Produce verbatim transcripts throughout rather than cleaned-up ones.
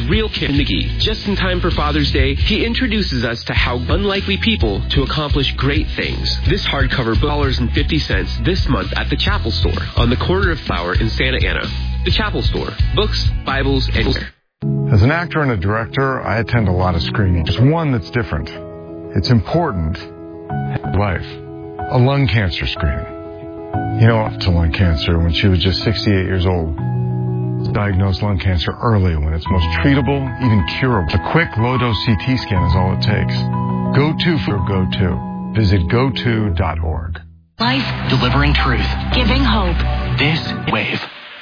real Kim McGee. Just in time for Father's Day, he introduces us to how unlikely people to accomplish great things. This hardcover book, two dollars and fifty cents this month at the Chapel Store on the corner of Flower in Santa Ana. The Chapel Store. Books, Bibles, and more. As an actor and a director, I attend a lot of screenings. There's one that's different. It's important. Life. A lung cancer screening. You know, to lung cancer when she was just sixty-eight years old. Diagnosed lung cancer early when it's most treatable, even curable. A quick low-dose C T scan is all it takes. Go to for go to. Visit go to dot org. Life delivering truth, giving hope. This wave.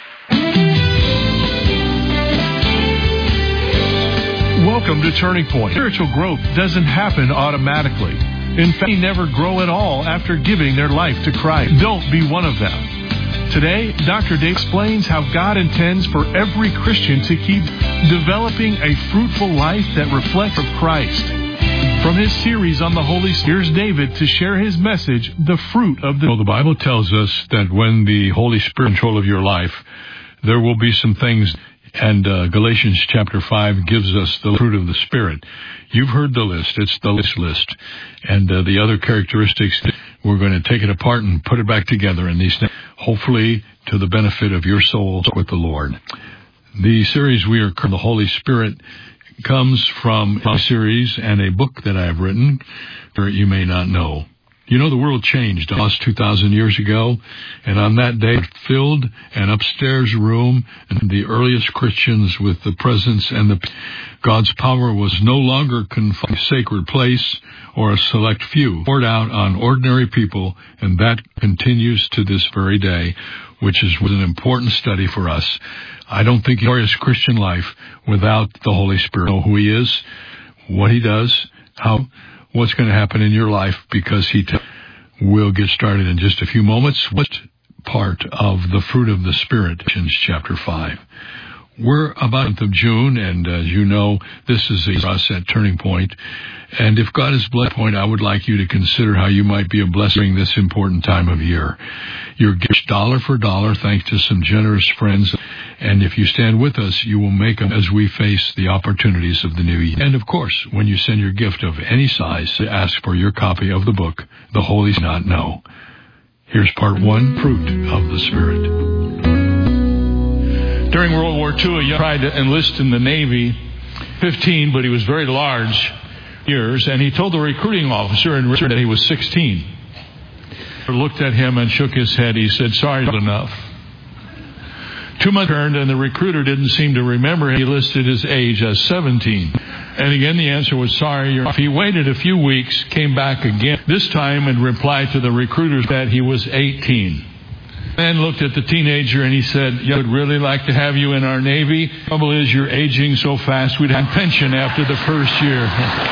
Welcome to Turning Point. Spiritual growth doesn't happen automatically. In fact, they never grow at all after giving their life to Christ. Don't be one of them. Today, Doctor Dave explains how God intends for every Christian to keep developing a fruitful life that reflects of Christ. From his series on the Holy Spirit, here's David to share his message, The Fruit of the... Well, the Bible tells us that when the Holy Spirit is in control of your life, there will be some things... And uh, Galatians chapter five gives us the fruit of the Spirit. You've heard the list. It's the list list. And uh, the other characteristics, we're going to take it apart and put it back together in these things, hopefully to the benefit of your soul with the Lord. The series we are calling The Holy Spirit comes from a series and a book that I have written that you may not know. You know, the world changed almost two thousand years ago, and on that day it filled an upstairs room, and the earliest Christians with the presence and the God's power was no longer confined to a sacred place or a select few, poured out on ordinary people, and that continues to this very day, which is was an important study for us. I don't think glorious Christian life without the Holy Spirit. Know who He is, what He does, how. What's going to happen in your life, because he t- will get started in just a few moments. What part of the fruit of the Spirit in chapter five? We're about the month of June, and as you know, this is a us at Turning Point. And if God is blessed point, I would like you to consider how you might be a blessing during this important time of year. Your gift dollar for dollar, thanks to some generous friends. And if you stand with us, you will make them as we face the opportunities of the new year. And of course, when you send your gift of any size, ask for your copy of the book, The Holy Not Know. Here's part one, Fruit of the Spirit. During World War Two, a young tried to enlist in the Navy, fifteen, but he was very large years, and he told the recruiting officer in that he was sixteen. He looked at him and shook his head. He said, sorry, not enough. Two months turned, and the recruiter didn't seem to remember him. He listed his age as seventeen. And again, the answer was, sorry, you're off. He waited a few weeks, came back again, this time in reply to the recruiters that he was eighteen. Man looked at the teenager and he said, I would really like to have you in our Navy. The trouble is you're aging so fast we'd have pension after the first year.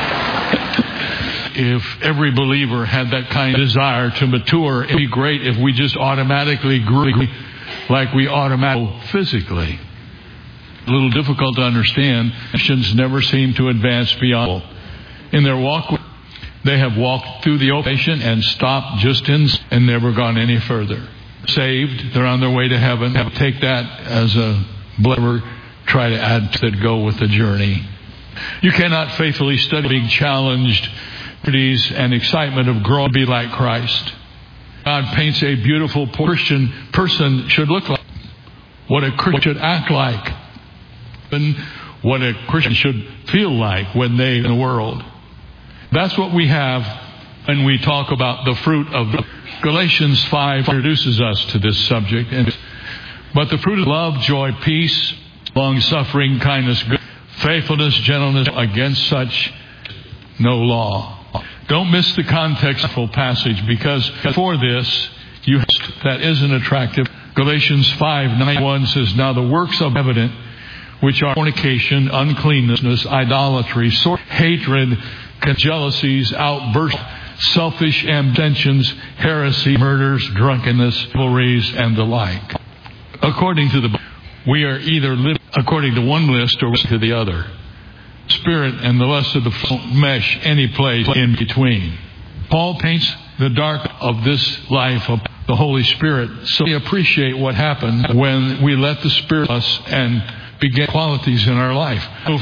If every believer had that kind of desire to mature, it would be great if we just automatically grew like we automatically physically. A little difficult to understand. Christians never seem to advance beyond. In their walk, they have walked through the ocean and stopped just in and never gone any further. Saved, they're on their way to heaven. Take that as a believer. Try to add to that, go with the journey. You cannot faithfully study being challenged and excitement of growing to be like Christ. God paints a beautiful Christian person should look like, what a Christian should act like, and what a Christian should feel like when they in the world. That's what we have when we talk about the fruit of the Galatians five introduces us to this subject. And, but the fruit of love, joy, peace, long-suffering, kindness, good, faithfulness, gentleness, against such no law. Don't miss the context of the passage, because for this, you that isn't attractive. Galatians five ninety-one says, now the works of evident, which are fornication, uncleanness, idolatry, hatred, jealousies, outbursts, selfish ambitions, heresy, murders, drunkenness, rivalries, and the like. According to the Bible, we are either living according to one list or to the other. Spirit and the lust of the flesh don't mesh any place in between. Paul paints the dark of this life of the Holy Spirit, so we appreciate what happens when we let the Spirit us and begin qualities in our life.